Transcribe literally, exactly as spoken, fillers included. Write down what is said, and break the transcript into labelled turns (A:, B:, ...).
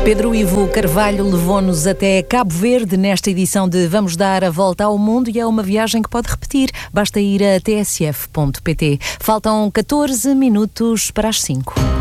A: Pedro Ivo Carvalho levou-nos até Cabo Verde nesta edição de Vamos Dar a Volta ao Mundo e é uma viagem que pode repetir. Basta ir a t s f ponto p t. Faltam catorze minutos para as cinco.